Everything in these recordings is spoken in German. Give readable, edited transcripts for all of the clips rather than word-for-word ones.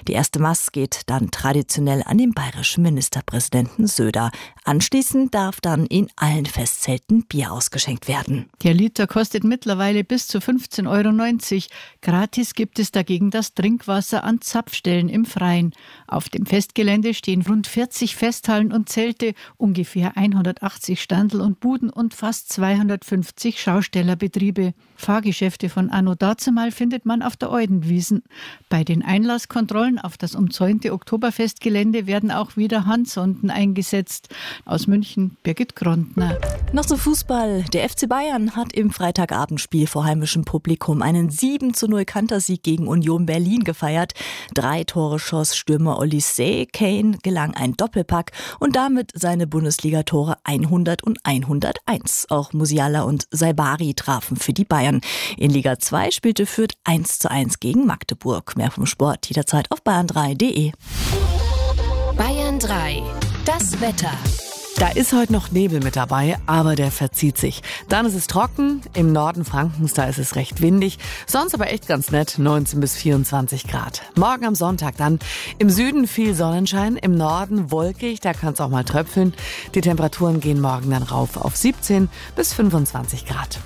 Die erste Maß geht dann traditionell an den bayerischen Ministerpräsidenten Söder. Anschließend darf dann in allen Festzelten Bier ausgeschenkt werden. Der Liter kostet mittlerweile bis zu 15,90 €. Gratis gibt es dagegen das Trinkwasser an Zapfstellen im Freien. Auf dem Festgelände stehen rund 40 Festhallen und Zelte, ungefähr 180 Standel und Buden und fast 250 Schaustellerbetriebe. Fahrgeschäfte von anno dazumal findet man auf der Eudenwiesen. Bei den Einlasskontrollen auf das umzäunte Oktoberfestgelände werden auch wieder Handsonden eingesetzt. Aus München, Birgit Grondner. Noch zum Fußball. Der FC Bayern hat im Freitagabendspiel vor heimischem Publikum einen 7:0 Kantersieg gegen Union Berlin gefeiert. 3 Tore schoss Stürmer Olysee. Kane gelang ein Doppelpack und damit seine Bundesligatore 100 und 101. Auch Musiala und Saibari trafen für die Bayern. In Liga 2 spielte Fürth 1:1 gegen Magdeburg. Mehr vom Sport jederzeit auf bayern3.de. Bayern 3. Das Wetter. Da ist heute noch Nebel mit dabei, aber der verzieht sich. Dann ist es trocken, im Norden Frankens, da ist es recht windig, sonst aber echt ganz nett, 19 bis 24 Grad. Morgen am Sonntag dann im Süden viel Sonnenschein, im Norden wolkig, da kann es auch mal tröpfeln. Die Temperaturen gehen morgen dann rauf auf 17 bis 25 Grad.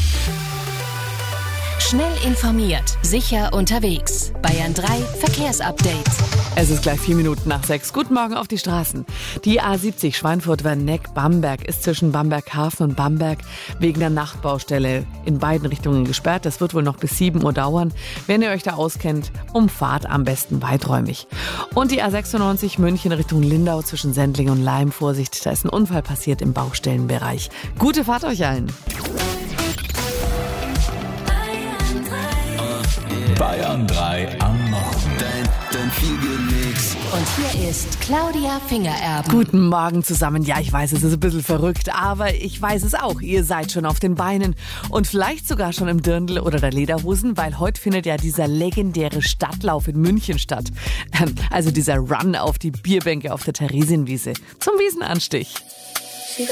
Schnell informiert, sicher unterwegs. Bayern 3 Verkehrsupdate. Es ist gleich 4 Minuten nach 6. Guten Morgen auf die Straßen. Die A70 Schweinfurt-Werneck-Bamberg ist zwischen Bamberg-Hafen und Bamberg wegen der Nachtbaustelle in beiden Richtungen gesperrt. Das wird wohl noch bis 7 Uhr dauern. Wenn ihr euch da auskennt, umfahrt am besten weiträumig. Und die A96 München Richtung Lindau zwischen Sendling und Laim. Vorsicht, da ist ein Unfall passiert im Baustellenbereich. Gute Fahrt euch allen. Bayern 3 am Morgen. Dein Fiegelmix. Und hier ist Claudia Fingererben. Guten Morgen zusammen. Ja, ich weiß, es ist ein bisschen verrückt, aber ich weiß es auch. Ihr seid schon auf den Beinen und vielleicht sogar schon im Dirndl oder der Lederhosen, weil heute findet ja dieser legendäre Stadtlauf in München statt. Also dieser Run auf die Bierbänke auf der Theresienwiese zum Wiesenanstich.